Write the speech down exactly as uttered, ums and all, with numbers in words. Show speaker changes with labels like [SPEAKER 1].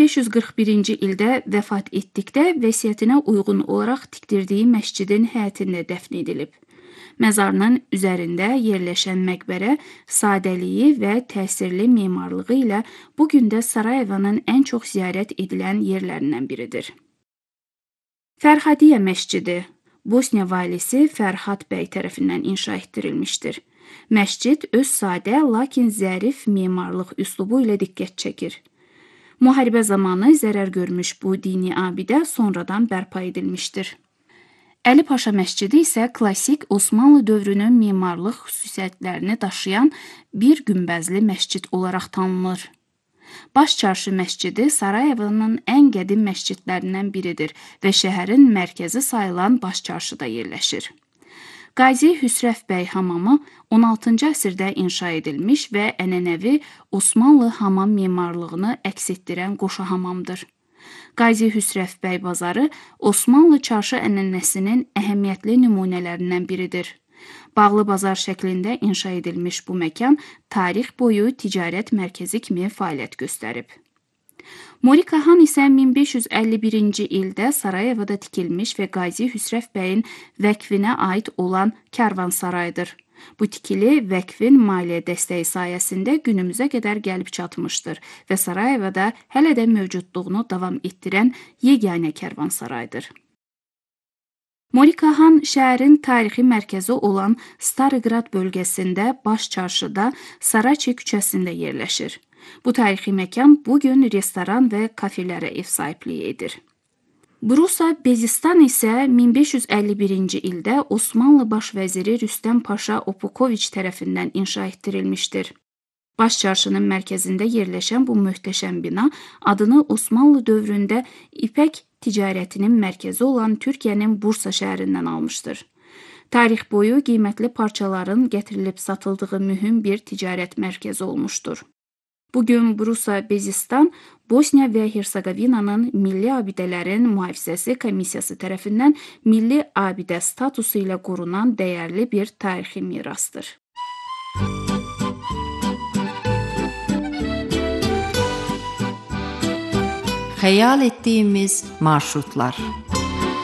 [SPEAKER 1] beş yüz qırx birinci ildə vəfat etdikdə vəsiyyətinə uyğun olaraq tikdirdiyi məscidin həyətində dəfn edilib. Məzarının üzərində yerləşən məqbərə sadəliyi və təsirli memarlığı ilə bu gün də Sarayevanın ən çox ziyarət edilən yerlərindən biridir. Fərhadiyyə məscidi Bosniya valisi Fərhad bəy tərəfindən inşa etdirilmişdir. Məscid öz sadə, lakin zərif memarlıq üslubu ilə diqqət çəkir. Müharibə zamanı zərər görmüş bu dini abidə sonradan bərpa edilmişdir. Əli Paşa məscidi isə klassik Osmanlı dövrünün memarlıq xüsusiyyətlərini daşıyan bir günbəzli məscid olaraq tanınır. Baş Çarşı məscidi Sarayevanın ən qədim məscidlərindən biridir və şəhərin mərkəzi sayılan Baş Çarşıda yerləşir. Qazi Hüsrəv bəy hamamı on altıncı əsrdə inşa edilmiş və ənənəvi Osmanlı hamam memarlığını əks etdirən qoşa hamamdır. Qazi Hüsrəv bəy bazarı Osmanlı çarşı ənənəsinin əhəmiyyətli nümunələrindən biridir. Bağlı bazar şəklində inşa edilmiş bu məkan tarix boyu ticarət mərkəzi kimi fəaliyyət göstərib. Morika Han isə min beş yüz əlli birinci ildə Sarayevada tikilmiş və Qazi Hüsrəv bəyin vəqfinə aid olan karvansaraydır. Bu tikili vəqfin maliyyə dəstəyi sayəsində günümüzə qədər gəlib çatmışdır və Sarayevada hələ də mövcudluğunu davam etdirən yeganə karvansaraydır. Morika Han şəhərin tarixi mərkəzi olan Starigrad bölgəsində Baş Çarşıda Saraçi küçəsində yerləşir. Bu tarixi məkan bugün restoran və kafelərə ev sahibliyi edir. Brusa Bezistan isə min beş yüz əlli birinci ildə Osmanlı baş vəziri Rüstəm Paşa Opukoviç tərəfindən inşa etdirilmişdir. Baş Çarşının mərkəzində yerləşən bu möhtəşəm bina adını Osmanlı dövründə ipək ticarətinin mərkəzi olan Türkiyənin Bursa şəhərindən almışdır. Tarix boyu qiymətli parçaların gətirilib satıldığı mühüm bir ticarət mərkəzi olmuşdur. Bugün Brusa Bezistan, Bosniya və Hersegovinanın Milli Abidələrin Mühafizəsi Komissiyası tərəfindən milli abidə statusu ilə qorunan dəyərli bir tarixi mirasdır.
[SPEAKER 2] Xəyal etdiyimiz marşrutlar.